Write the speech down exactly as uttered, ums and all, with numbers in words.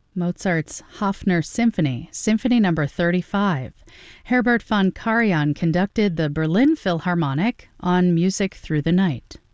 Mozart's Hofner Symphony, Symphony Number thirty-five. Herbert von Karajan conducted the Berlin Philharmonic on Music Through the Night.